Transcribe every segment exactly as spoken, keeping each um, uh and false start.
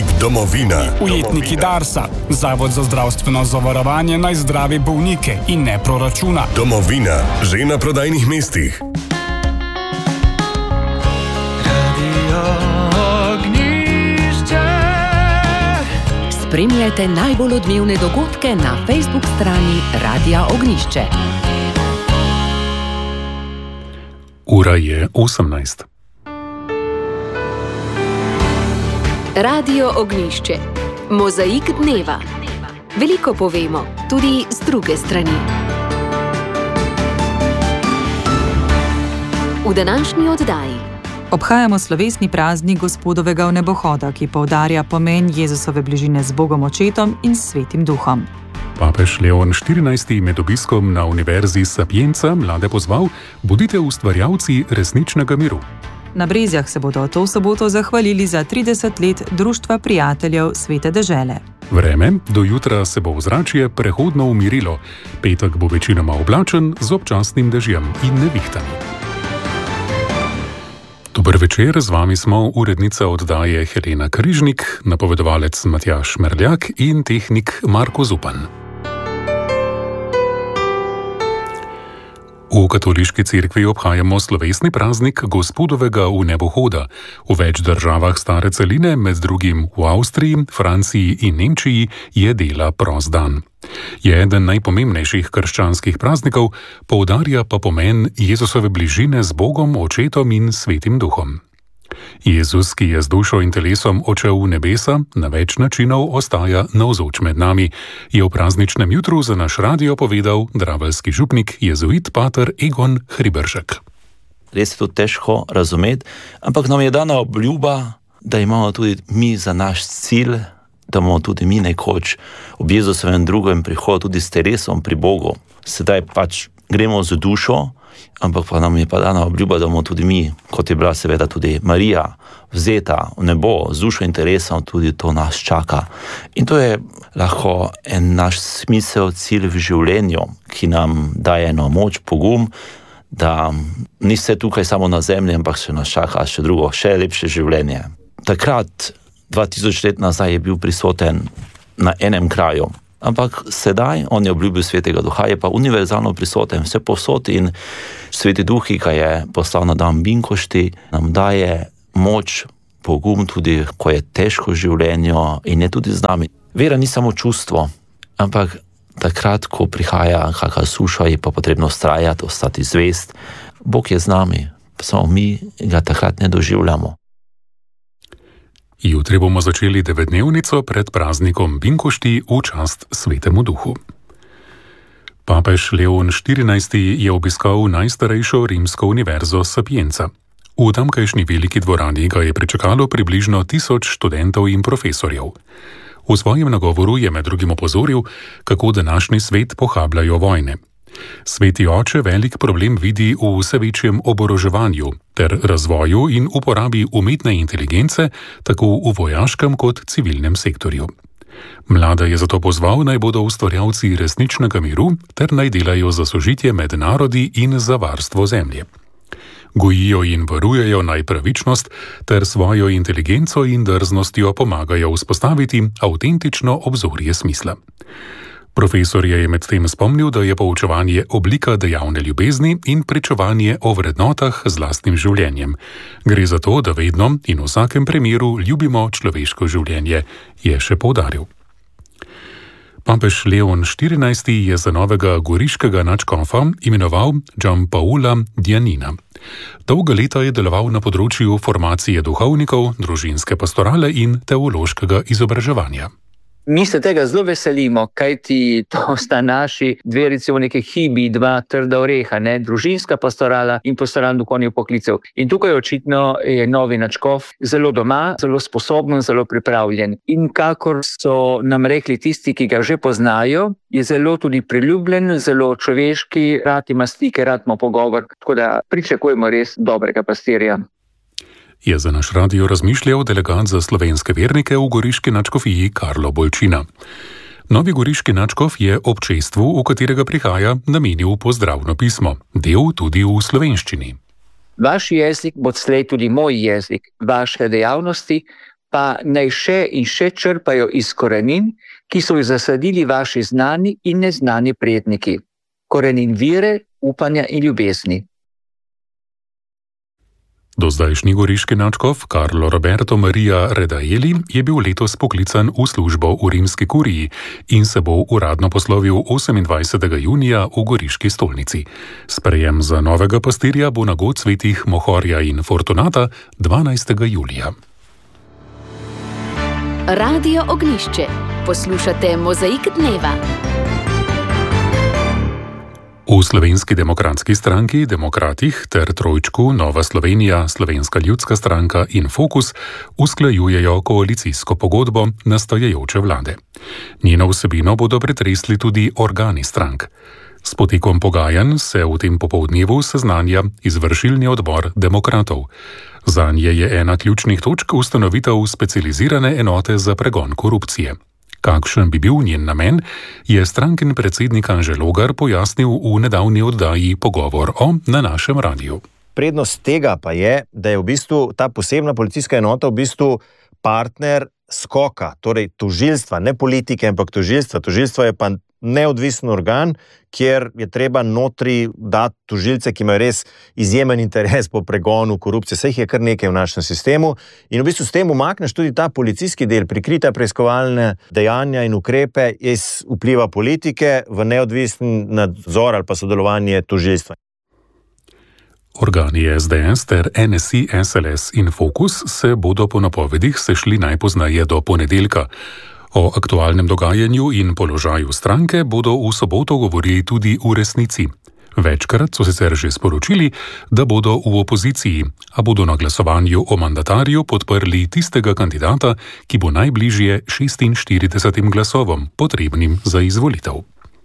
Hit domovina. Ujetniki Darsa. Zavod za zdravstveno zavarovanje naj zdravi bolnike in ne proračuna. Domovina. Že na prodajnih mestih. Spremljajte najbolj odmevne dogodke na Facebook strani Radia Ognjišče. Ura je osemnajst. Radio Ognjišče. Mozaik dneva. Veliko povemo, tudi z druge strani. V današnji oddaji obhajamo slovesni praznik Gospodovega vnebohoda, ki poudarja pomen Jezusove bližine z Bogom Očetom in Svetim Duhom. Papež Leon štirinajsti med obiskom na Univerzi Sapienza mlade pozval: bodite ustvarjalci resničnega miru. Na Brezjah se bodo to soboto zahvalili za trideset let Društva prijateljev Svete dežele. Vreme, do jutra se bo ozračje prehodno umirilo. Petek bo večinoma oblačen z občasnim dežjem in nevihtami. Dober večer, z vami smo urednica oddaje Helena Križnik, napovedovalec Matjaž Merljak in tehnik Marko Zupan. V katoliški cerkvi obhajamo slovesni praznik Gospodovega vnebohoda. V več državah stare celine, med drugim v Avstriji, Franciji in Nemčiji, je dela prost dan. Je eden najpomembnejših krščanskih praznikov, poudarja pa pomen Jezusove bližine z Bogom, Očetom in Svetim Duhom. Jezus, ki je z dušo in telesom odšel v nebesa, na več načinov ostaja navzoč med nami, je v prazničnem jutru za naš radio povedal draveljski župnik, jezuit pater Egon Hriberšek. Res je to težko razumeti, ampak nam je dana obljuba, da imamo tudi mi za naš cilj, da bomo tudi mi nekoč ob Jezusovem drugem prihodu tudi s telesom pri Bogu. Sedaj pač gremo z dušo, ampak pa nam je pa dana obljuba, da bomo tudi mi, kot je bila seveda tudi Marija, vzeta v nebo z dušo in telesom, tudi to nas čaka. In to je lahko en naš smisel, cilj v življenju, ki nam daje eno moč, pogum, da ni vse tukaj samo na zemlji, ampak še nas čaka še drugo, še lepše življenje. Takrat, dva tisoč let nazaj, je bil prisoten na enem kraju. Ampak sedaj on je obljubil Svetega Duha, je pa univerzalno prisoten vse povsod in Sveti Duh, ki ga je poslal na dan Binkošti, nam daje moč, pogum tudi, ko je težko življenje in je tudi z nami. Vera ni samo čustvo, ampak takrat, ko prihaja kakšna suša, je pa potrebno vztrajati, ostati zvest. Bog je z nami, samo mi ga takrat ne doživljamo. Jutri bomo začeli devetdnevnico pred praznikom Binkošti v čast Svetemu Duhu. Papež Leon štirinajsti je obiskal najstarejšo rimsko univerzo Sapienza. V tamkajšnji veliki dvorani ga je pričakalo približno tisoč študentov in profesorjev. V svojem nagovoru je med drugim opozoril, kako današnji svet pohabljajo vojne. Sveti oče velik problem vidi v vse večjem oboroževanju ter razvoju in uporabi umetne inteligence tako v vojaškem kot civilnem sektorju. Mlade je zato pozval, naj bodo ustvarjalci resničnega miru ter naj delajo za sožitje med narodi in za varstvo zemlje. Gojijo in varujejo naj pravičnost ter svojo inteligenco in drznostjo pomagajo vzpostaviti avtentično obzorje smisla. Profesor je medtem spomnil, da je poučevanje oblika dejavne ljubezni in pričevanje o vrednotah z lastnim življenjem. Gre za to, da vedno in v vsakem primeru ljubimo človeško življenje, je še poudaril. Papež Leon štirinajsti je za novega goriškega nadškofa imenoval Gianpaola Dianina. Dolga leta je deloval na področju formacije duhovnikov, družinske pastorale in teološkega izobraževanja. Mi se tega zelo veselimo, kajti to sta naši dve recimo neke hibi, dva trda oreha, ne? Družinska pastorala in pastoralno duhovnih poklicev. In tukaj očitno je novi nadškof zelo doma, zelo sposoben, zelo pripravljen. In kakor so nam rekli tisti, ki ga že poznajo, je zelo tudi priljubljen, zelo človeški, rad ima stike, rad ima pogovor. Tako da pričakujemo res dobrega pastirja. Je za naš radio razmišljal delegat za slovenske vernike v goriški nadškofiji Karlo Bolčina. Novi goriški nadškof je občestvu, v katerega prihaja, namenil pozdravno pismo, del tudi v slovenščini. Vaš jezik bo slej tudi moj jezik, vaše dejavnosti pa naj še in še črpajo iz korenin, ki so jih zasadili vaši znani in neznani predniki. Korenin vire, upanja in ljubezni. Dozdajšnji goriški nadškof Carlo Roberto Maria Redaeli je bil letos poklican v službo v rimski kuriji in se bo uradno poslovil osemindvajsetega junija v goriški stolnici. Sprejem za novega pastirja bo na god svetih Mohorja in Fortunata dvanajstega julija. Radio Ognjišče. Poslušate Mozaik dneva. V Slovenski demokratski stranki, Demokratih ter trojčku Nova Slovenija, Slovenska ljudska stranka in Fokus usklajujejo koalicijsko pogodbo nastajajoče vlade. Njeno vsebino bodo pretresli tudi organi strank. S potekom pogajanj se v tem popoldnevu seznanja izvršilni odbor demokratov. Zanje je ena ključnih točk ustanovitev specializirane enote za pregon korupcije. Kakšen bi bil njen namen, je strankin predsednik Anže Logar pojasnil v nedavni oddaji Pogovor o na našem radiju. Prednost tega pa je, da je v bistvu ta posebna policijska enota v bistvu partner skoka, torej tožilstva, ne politike, ampak tožilstva. Tožilstvo je pa neodvisen organ, kjer je treba notri dati tožilce, ki imajo res izjemen interes po pregonu korupcije. Vse jih je kar nekaj v našem sistemu in v bistvu s tem umakneš tudi ta policijski del, prikrita preiskovalne dejanja in ukrepe iz vpliva politike v neodvisen nadzor ali pa sodelovanje tožilstva. Organi S D S ter N S I, S L S in Fokus se bodo po napovedih sešli najpozneje do ponedeljka. O aktualnem dogajanju in položaju stranke bodo v soboto govorili tudi v Resnici. Večkrat so sicer že sporočili, da bodo v opoziciji, a bodo na glasovanju o mandatarju podprli tistega kandidata, ki bo najbližje šestinštiridesetim glasovom, potrebnim za izvolitev.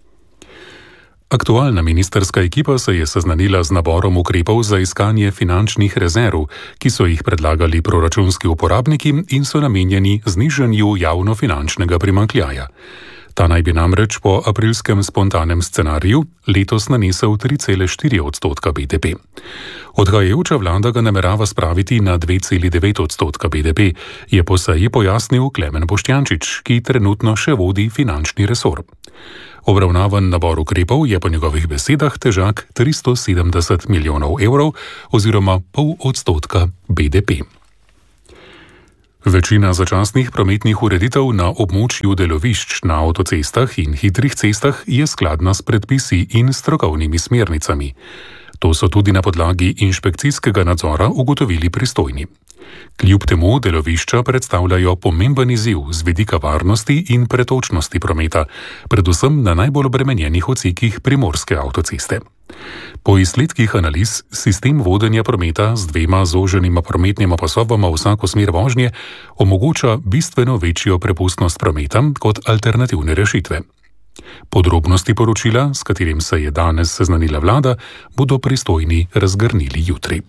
Aktualna ministerska ekipa se je seznanila z naborom ukrepov za iskanje finančnih rezerv, ki so jih predlagali proračunski uporabniki in so namenjeni znižanju javnofinančnega primanjkljaja. Ta naj bi namreč po aprilskem spontanem scenariju letos nanesel tri cele štiri odstotka B D P. Odhajajoča vlada ga namerava spraviti na dve cele devet odstotka B D P, je po seji pojasnil Klemen Boštjančič, ki trenutno še vodi finančni resor. Obravnavan nabor ukrepov je po njegovih besedah težak tristo sedemdeset milijonov evrov oziroma pol odstotka B D P. Večina začasnih prometnih ureditev na območju delovišč na avtocestah in hitrih cestah je skladna s predpisi in strokovnimi smernicami. To so tudi na podlagi inšpekcijskega nadzora ugotovili pristojni. Kljub temu delovišča predstavljajo pomemben izziv z vidika varnosti in pretočnosti prometa, predvsem na najbolj obremenjenih odsekih primorske avtoceste. Po izsledkih analiz sistem vodenja prometa z dvema zoženima prometnima pasovama v vsako smer vožnje omogoča bistveno večjo prepustnost prometa kot alternativne rešitve. Podrobnosti poročila, s katerim se je danes seznanila vlada, bodo pristojni razgrnili jutri.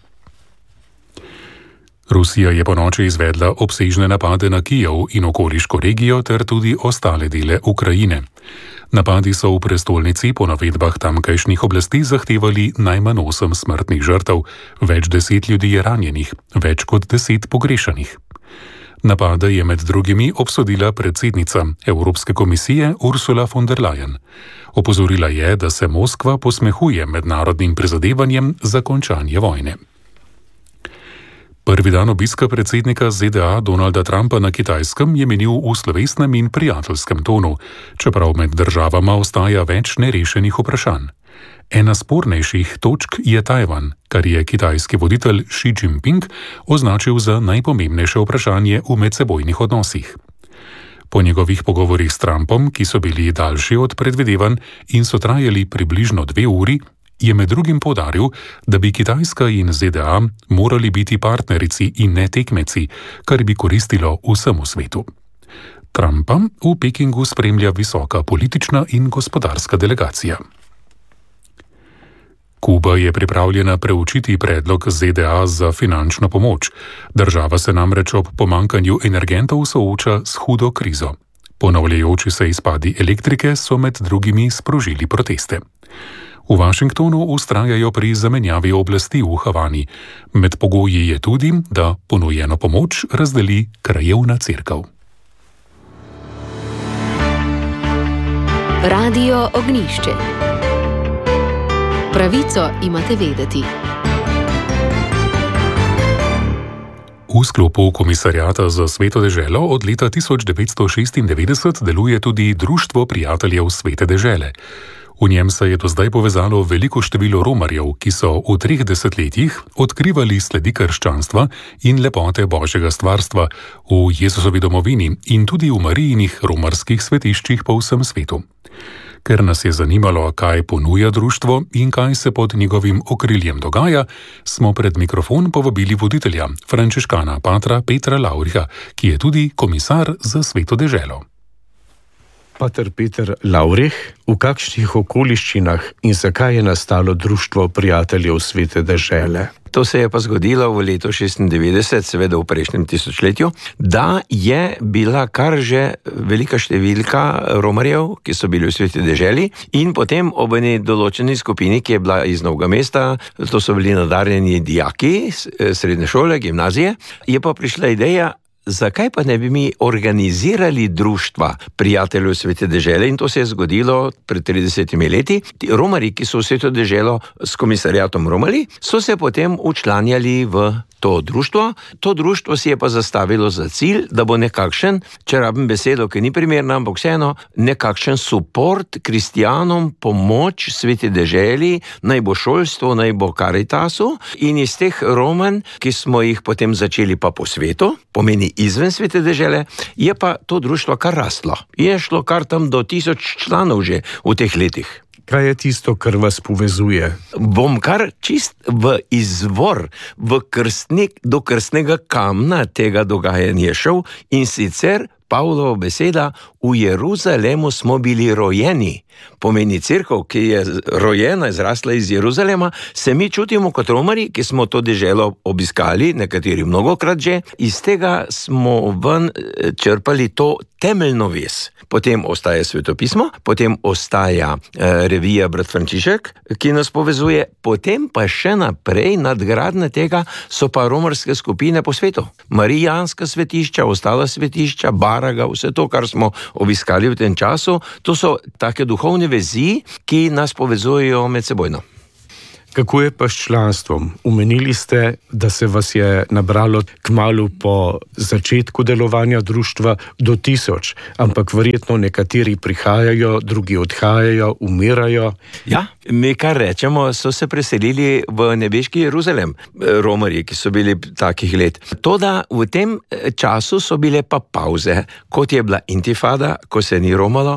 Rusija je ponoči izvedla obsežne napade na Kijev in okoliško regijo ter tudi ostale dele Ukrajine. Napadi so v prestolnici po navedbah tamkajšnjih oblasti zahtevali najmanj osem smrtnih žrtev, več deset ljudi je ranjenih, več kot deset pogrešanih. Napade je med drugimi obsodila predsednica Evropske komisije Ursula von der Leyen. Opozorila je, da se Moskva posmehuje mednarodnim prizadevanjem za končanje vojne. Prvi dan obiska predsednika Z D A Donalda Trumpa na Kitajskem je minil v slovesnem in prijateljskem tonu, čeprav med državama ostaja več nerešenih vprašanj. Ena spornejših točk je Tajvan, kar je kitajski voditelj Xi Jinping označil za najpomembnejše vprašanje v medsebojnih odnosih. Po njegovih pogovorih s Trumpom, ki so bili daljši od predvidevanj in so trajali približno dve uri, je med drugim poudaril, da bi Kitajska in Z D A morali biti partnerici in ne tekmeci, kar bi koristilo vsemu svetu. Trumpa v Pekingu spremlja visoka politična in gospodarska delegacija. Kuba je pripravljena preučiti predlog Z D A za finančno pomoč. Država se namreč ob pomankanju energentov sooča s hudo krizo. Ponavljajoči se izpadi elektrike so med drugimi sprožili proteste. V Washingtonu ustrajajo pri zamenjavi oblasti v Havani. Med pogoji je tudi, da ponujeno pomoč razdeli krajevna cerkev. Radio Ognišče. Pravico imate vedeti. V sklopu Komisariata za Sveto deželo od leta tisoč devetsto šestindevetdeset deluje tudi Društvo prijateljev Svete dežele. V njem se je do zdaj povezalo veliko število romarjev, ki so v treh desetletjih odkrivali sledi krščanstva in lepote Božjega stvarstva v Jezusovi domovini in tudi v Marijinih romarskih svetiščih po vsem svetu. Ker nas je zanimalo, kaj ponuja društvo in kaj se pod njegovim okriljem dogaja, smo pred mikrofon povabili voditelja, frančiškana patra Petra Lavriha, ki je tudi komisar za Sveto deželo. Pater Peter Lavrih, v kakšnih okoliščinah in zakaj je nastalo Društvo prijateljev Svete dežele? To se je pa zgodilo v letu šestindevetdeset, seveda v prejšnjem tisočletju, da je bila kar že velika številka romarjev, ki so bili v Sveti deželi, in potem ob eni določeni skupini, ki je bila iz Novega mesta, to so bili nadarjeni dijaki, srednje šole, gimnazije, je pa prišla ideja, zakaj pa ne bi mi organizirali društva prijateljev Svete dežele, in to se je zgodilo pred tridesetimi leti. Romarji, ki so v Sveto deželo s komisariatom romali, so se potem učlanjali v to društvo. To društvo si je pa zastavilo za cilj, da bo nekakšen, če rabim besedo, ki ni primerna, ampak vseeno, nekakšen suport kristijanom, pomoč Sveti deželi, naj bo šolstvo, naj bo Karitasu, in iz teh romanj, ki smo jih potem začeli pa po svetu, pomeni izven Svete dežele, je pa to društvo kar rastlo. Je šlo kar tam do tisoč članov že v teh letih. Kaj je tisto, kar vas povezuje? Bom kar čist v izvor, v krstnik, do krstnega kamna tega dogajanja šel, in sicer Pavlova beseda, v Jeruzalemu smo bili rojeni. Pomeni cerkev, ki je rojena, izrasla iz Jeruzalema, se mi čutimo kot romarji, ki smo to deželo obiskali, nekateri mnogokrat že, iz tega smo ven črpali to temeljno vez. Potem ostaja svetopismo, potem ostaja eh, revija Brat Frančišek, ki nas povezuje, potem pa še naprej nadgradne tega so pa romarske skupine po svetu. Marijanska svetišča, ostala svetišča, Baraga, vse to, kar smo obiskali v tem času, to so take duhovne vezi, ki nas povezujejo med sebojno. Kako je pa s članstvom? Omenili ste, da se vas je nabralo kmalu po začetku delovanja društva do tisoč, ampak verjetno nekateri prihajajo, drugi odhajajo, umirajo. Ja, mi kar rečemo, so se preselili v nebeški Jeruzalem, romarji, ki so bili takih let. Toda v tem času so bile pa pauze, kot je bila intifada, ko se ni romalo,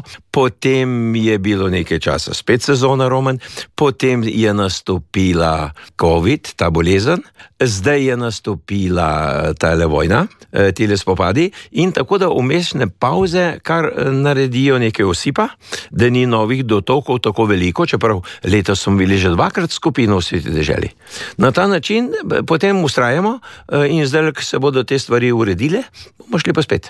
potem je bilo nekaj časa spet sezona roman, potem je nastopila COVID, ta bolezen, zdaj je nastopila tale vojna, tile spopadi, in tako da umestne pauze kar naredijo nekaj osipa, da ni novih dotokov tako veliko, čeprav letos smo bili že dvakrat skupino v Sveti deželi. Na ta način potem ustrajamo in zdaj, ko se bodo te stvari uredile, bomo šli pa spet.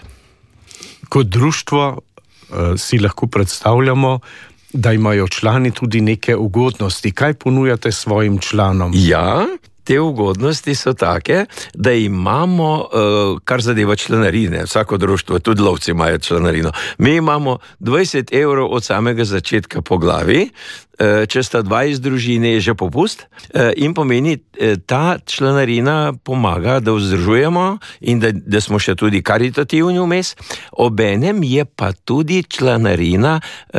Kot društvo si lahko predstavljamo, da imajo člani tudi neke ugodnosti. Kaj ponujate svojim članom? Ja, te ugodnosti so take, da imamo, kar zadeva članarine, vsako društvo, tudi lovci imajo članarino. Mi imamo dvajset evrov od samega začetka po glavi, če sta dva iz družine, je že popust, in pomeni, ta članarina pomaga, da vzdržujemo in da, da smo še tudi karitativni vmes. Obenem je pa tudi članarina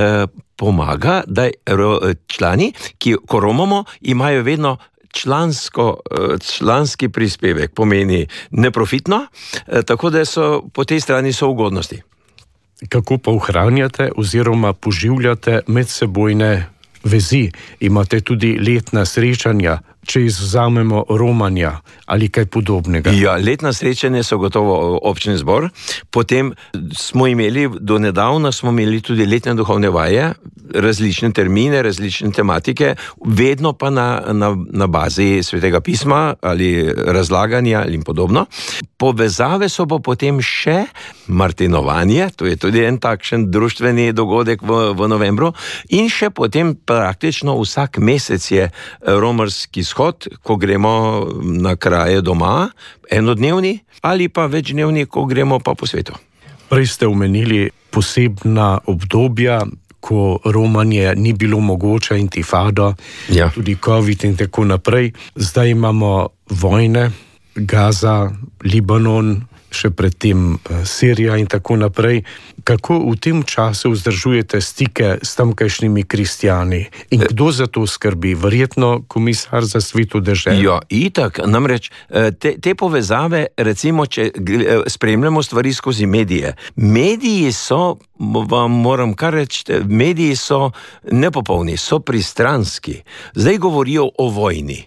pomaga, da člani, ki ko romamo, imajo vedno člansko, članski prispevek, pomeni neprofitno, tako da so po tej strani so ugodnosti. Kako pa ohranjate oziroma poživljate medsebojne vezi? Imate tudi letna srečanja, če izvzamemo romanja ali kaj podobnega? Ja, letna srečanja so gotovo občni zbor, potem smo imeli, do nedavna smo imeli tudi letne duhovne vaje, različne termine, različne tematike, vedno pa na, na, na bazi Svetega pisma ali razlaganja in podobno. Povezave so pa potem še martinovanje, to je tudi en takšen društveni dogodek v, v novembru, in še potem praktično vsak mesec je romarski shod, ko gremo na kraje doma, enodnevni ali pa večdnevni, ko gremo pa po svetu. Prej ste omenili posebna obdobja, ko romanje ni bilo mogoče, intifada, ja. Tudi COVID in tako naprej. Zdaj imamo vojne, Gaza, Libanon, še predtem Sirija in tako naprej. Kako v tem času vzdržujete stike s tamkajšnjimi kristjani? In kdo za to skrbi? Verjetno komisar za Sveto deželo. Ja, itak, namreč te, te povezave, recimo, če spremljamo stvari skozi medije. Mediji so, vam moram kar reči, mediji so nepopolni, so pristranski. Zdaj govorijo o vojni.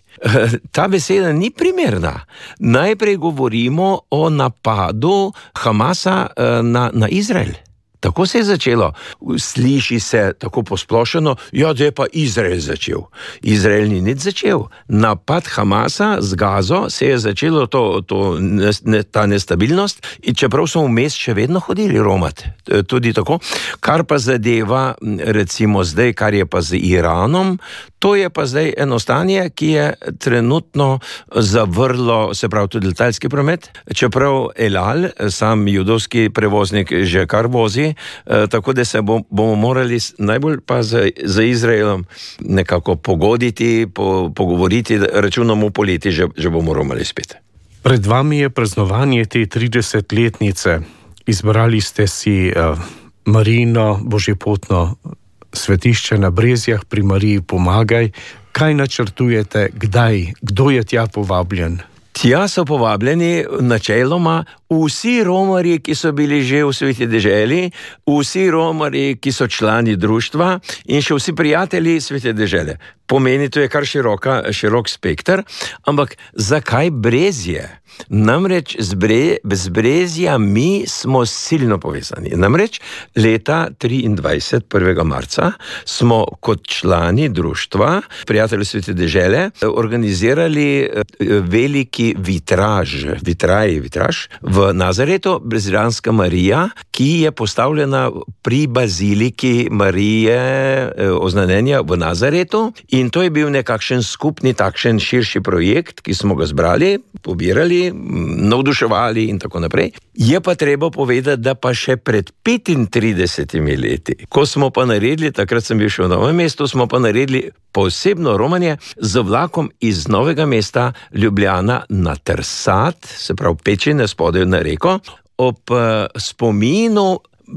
Ta beseda ni primerna. Najprej govorimo o napadu Hamasa na, na Izrael. Tako se je začelo. Sliši se tako posplošeno, ja, da je pa Izrael začel. Izrael ni nič začel. Napad Hamasa z Gazo se je začelo to, to, ne, ta nestabilnost, in čeprav smo vmes še vedno hodili romat. Tudi tako. Kar pa zadeva, recimo zdaj, kar je pa z Iranom, to je pa zdaj eno stanje, ki je trenutno zavrlo, se pravi tudi letalski promet, čeprav El Al, sam judovski prevoznik, že kar vozi, tako da se bomo morali najbolj pa z, z Izraelom nekako pogoditi, po, pogovoriti, računamo poleti, že, že bomo romali spet. Pred vami je praznovanje te tridesetletnice. Izbrali ste si uh, Marijino božjepotno svetišče na Brezjah, pri Mariji Pomagaj. Kaj načrtujete, kdaj, kdo je tja povabljen? Tja so povabljeni načeloma vsi romarji, ki so bili že v Sveti deželi, vsi romarji, ki so člani društva in še vsi prijatelji Svete dežele. Pomeni, to je kar široka, širok spekter, ampak zakaj Brezje? Namreč z, bre, z Brezja mi smo silno povezani. Namreč leta triindvajset, prvega marca, smo kot člani društva, prijatelji Svete dežele, organizirali veliki vitraž, vitraj, vitraž v Nazaretu, Brezjanska Marija, ki je postavljena pri baziliki Marije oznanjenja v Nazaretu, in to je bil nekakšen skupni takšen širši projekt, ki smo ga zbrali, pobirali, navduševali in tako naprej. Je pa treba povedati, da pa še pred petintridesetimi leti, ko smo pa naredili, takrat sem bil še v Novem mestu, smo pa naredili posebno romanje z vlakom iz Novega mesta Ljubljana na Trsat, se pravi Pečine spodaj na reko, ob spominu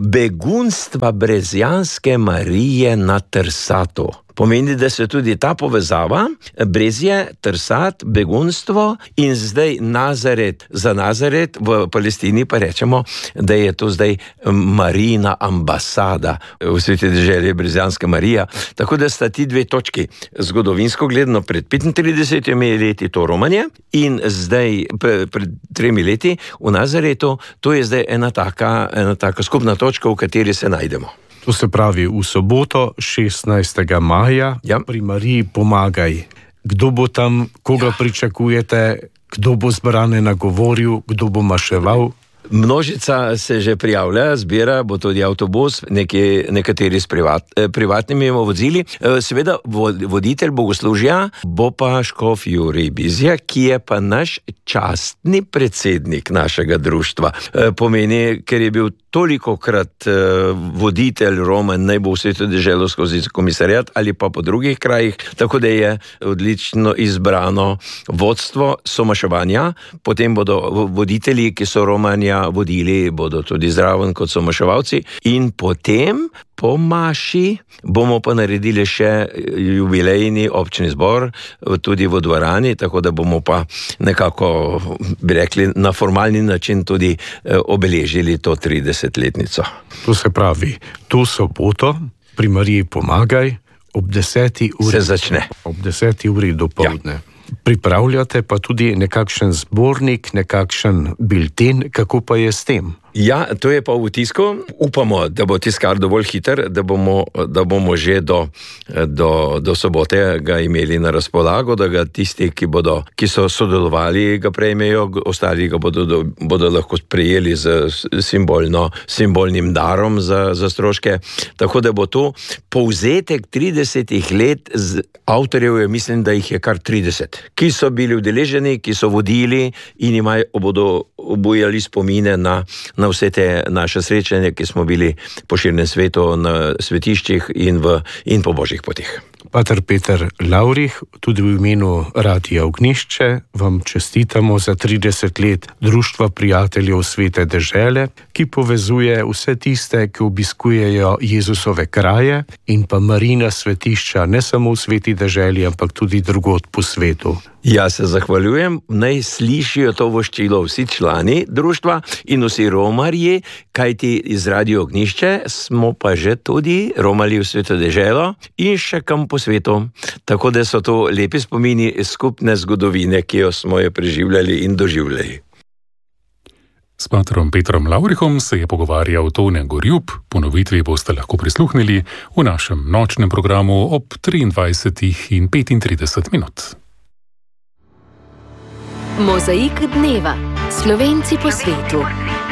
begunstva Brezjanske Marije na Trsatu. Pomeni, da se tudi ta povezava, Brezje, Trsat, begunstvo in zdaj Nazaret. Za Nazaret v Palestini pa rečemo, da je to zdaj Marijina ambasada v Sveti deželi Brezjanska Marija. Tako da sta ti dve točki zgodovinsko gledano pred petintridesetimi leti to romanje in zdaj pred tremi leti v Nazaretu, to je zdaj ena taka, ena taka skupna točka, v kateri se najdemo. To se pravi v soboto, šestnajstega maja, ja. Pri Mariji Pomagaj. Kdo bo tam, koga ja. pričakujete, kdo bo zbrane nagovoril, kdo bo maševal? Množica se že prijavlja, zbira, bo tudi avtobus, neki, nekateri s privat, privatnimi vozili. Seveda, voditelj bogoslužja bo pa škof Jurij Bizjak, ki je pa naš častni predsednik našega društva. Pomeni, ker je bil tolikokrat voditelj Roman, naj bo v Sveto deželo skozi komisariat ali pa po drugih krajih, tako da je odlično izbrano vodstvo somaševanja, potem bodo voditelji, ki so Romanja vodili, bodo tudi zraven kot somaševalci, in potem po maši bomo pa naredili še jubilejni občni zbor tudi v dvorani, tako da bomo pa nekako, bi rekli, na formalni način tudi obeležili to tridesetletnico. To se pravi, to soboto pri Mariji Pomagaj ob deseti uri. Se začne. Ob deseti uri dopoldne. Ja. Pripravljate pa tudi nekakšen zbornik, nekakšen bilten, kako pa je s tem? Ja, to je pa v tisku. Upamo, da bo tiskar dovolj hiter, da bomo, da bomo že do, do, do sobote ga imeli na razpolago, da ga tisti, ki, bodo, ki so sodelovali, ga prejmejo, ostali ga bodo, bodo lahko sprejeli z simbolno, simbolnim darom za, za stroške. Tako da bo to povzetek tridesetih let z avtorjev, je, mislim, da jih je kar trideset, ki so bili udeleženi, ki so vodili in imajo, bodo obujali spomine na na vse te naše srečanje, ki smo bili po širnem svetu na svetiščih in, v, in po božjih poteh. Pater Peter Lavrih, tudi v imenu Radia Ognjišče vam čestitamo za trideset let Društva prijateljev Svete dežele, ki povezuje vse tiste, ki obiskujejo Jezusove kraje in pa Marijina svetišča ne samo v Sveti deželi, ampak tudi drugod po svetu. Ja se zahvaljujem, naj slišijo to voščilo vsi člani društva in vsi romarji, kajti iz Radio Ognjišče smo pa že tudi romali v Sveto deželo in še kam po svetu. Tako da so to lepi spomini skupne zgodovine, ki jo smo jo preživljali in doživljali. S patrom Petrom Lavrihom se je pogovarjal Tone Gorjup, ponovitvi boste lahko prisluhnili v našem nočnem programu ob triindvajsetih in petintrideset minut. Mozaik dneva. Slovenci po svetu.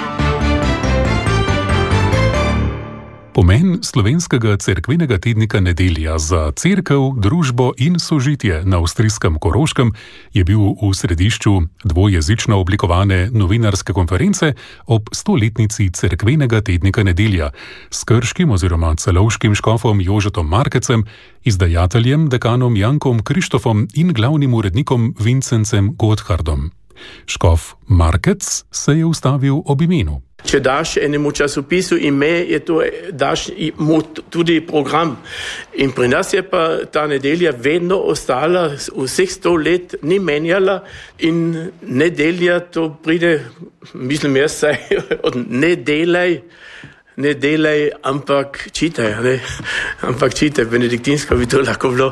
Pomen slovenskega cerkvenega tednika Nedelja za cerkev, družbo in sožitje na avstrijskem Koroškem je bil v središču dvojezično oblikovane novinarske konference ob stoletnici cerkvenega tednika Nedelja s krškim oziroma celovškim škofom Jožetom Markecem, izdajateljem dekanom Jankom Krištofom in glavnim urednikom Vincencem Gotthardom. Škof Markec se je ustavil ob imenu. Če daš enemu časopisu ime, je to, daš mu tudi program. In pri nas je pa ta Nedelja vedno ostala, vseh sto let ni menjala in Nedelja to pride, mislim jaz saj, od ne delaj, ne delaj, ampak čitaj, ne? Ampak čitaj, benediktinsko bi to lahko bilo.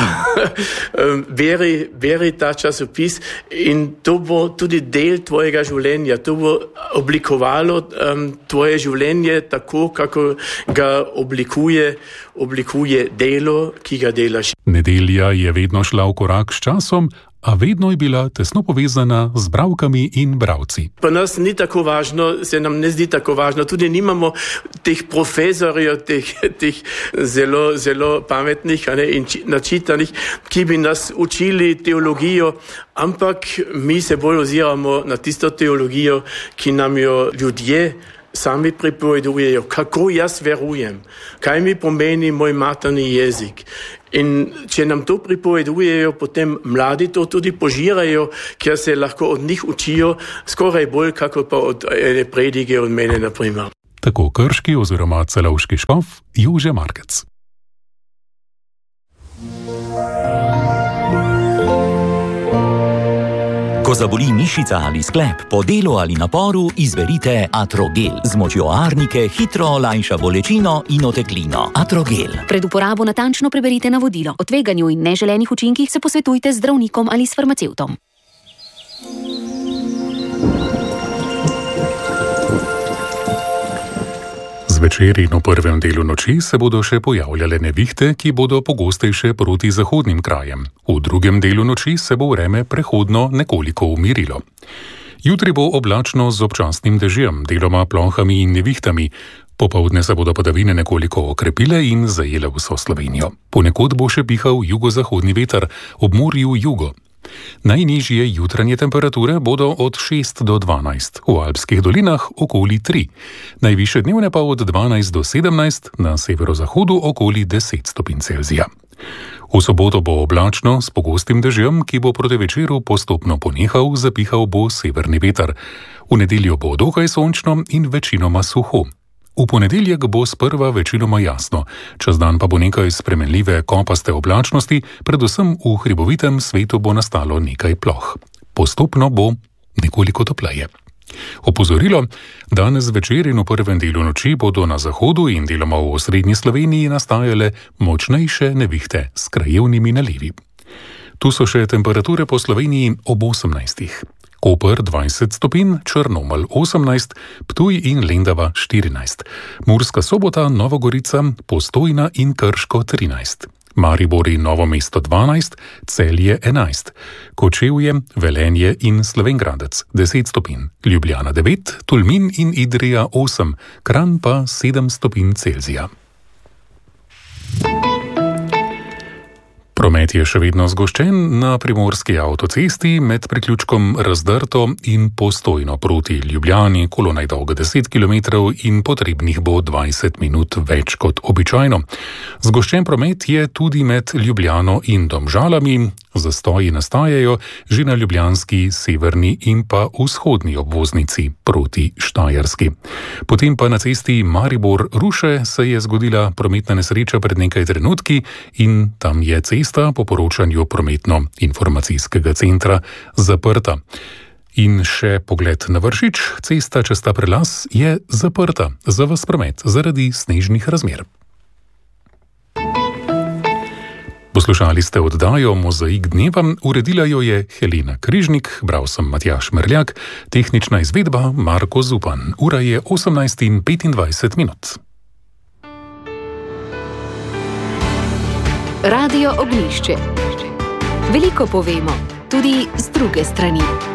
beri, beri ta časopis in to bo tudi del tvojega življenja, to bo oblikovalo um, tvoje življenje tako, kako ga oblikuje, oblikuje delo, ki ga delaš. Nedelja je vedno šla v korak s časom, a vedno je bila tesno povezana z bralkami in bralci. Pa nas ni tako važno, se nam ne zdi tako važno, tudi nimamo teh profesorjev, teh, teh zelo, zelo pametnih ne, in načitanih, ki bi nas učili teologijo, ampak mi se bolj oziramo na tisto teologijo, ki nam jo ljudje sami pripovedujejo, kako jaz verujem, kaj mi pomeni moj materni jezik. In če nam to pripovedujejo, potem mladi to tudi požirajo, ker se lahko od njih učijo skoraj bolj, kako pa od ene predige od mene, na primer. Tako krški oziroma celovški škof Jože Markec. Ko zaboli mišica ali sklep, po delu ali naporu, izberite Atrogel. Z močjo arnike hitro olajša bolečino in oteklino. Atrogel. Pred uporabo natančno preberite navodilo. O tveganju in neželenih učinkih se posvetujte z zdravnikom ali s farmacevtom. Zvečer in v prvem delu noči se bodo še pojavljale nevihte, ki bodo pogostejše proti zahodnim krajem. V drugem delu noči se bo vreme prehodno nekoliko umirilo. Jutri bo oblačno z občasnim dežjem, deloma plohami in nevihtami. Popoldne se bodo padavine nekoliko okrepile in zajele vso Slovenijo. Ponekod bo še pihal jugozahodni veter, ob morju jugo. Najnižje jutranje temperature bodo od šest do dvanajst, v alpskih dolinah okoli tri. Najvišje dnevne pa od dvanajst do sedemnajst, na severozahodu okoli deset stopinj Celzija. V soboto bo oblačno s pogostim dežjem, ki bo proti večeru postopno ponehal, zapihal bo severni veter. V nedeljo bo dokaj sončno in večinoma suho. V ponedeljek bo sprva večinoma jasno, čez dan pa bo nekaj spremenljive kopaste oblačnosti, predvsem v hribovitem svetu bo nastalo nekaj ploh. Postopno bo nekoliko topleje. Opozorilo, danes večer in v prvem delu noči bodo na zahodu in deloma v osrednji Sloveniji nastajale močnejše nevihte s krajevnimi nalivi. Tu so še temperature po Sloveniji ob osemnajstih. Koper dvajset stopinj, Črnomelj osemnajst, Ptuj in Lendava štirinajst, Murska Sobota, Nova Gorica, Postojna in Krško trinajst, Maribor in Novo mesto dvanajst, Celje enajst, Kočevje, Velenje in Slovenj Gradec deset stopinj, Ljubljana devet, Tolmin in Idrija osem, Kranj pa sedem stopinj Celzija. Promet je še vedno zgoščen na primorski avtocesti med priključkom Razdrto in Postojno proti Ljubljani, kolona je dolga deset kilometrov in potrebnih bo dvajset minut več kot običajno. Zgoščen promet je tudi med Ljubljano in Domžalami, zastoji nastajajo že na ljubljanski severni in pa vzhodni obvoznici proti Štajerski. Potem pa na cesti Maribor-Ruše se je zgodila prometna nesreča pred nekaj trenutki in tam je cesta po poročanju prometno-informacijskega centra zaprta. In še pogled na Vršič, cesta čez ta prelaz je zaprta za ves promet zaradi snežnih razmer. Poslušali ste oddajo Mozaik dneva, uredila jo je Helena Križnik, bral sem Matjaž Merljak, tehnična izvedba Marko Zupan. Ura je osemnajst in petindvajset minut. Radio Ognjišče. Veliko povemo, tudi z druge strani.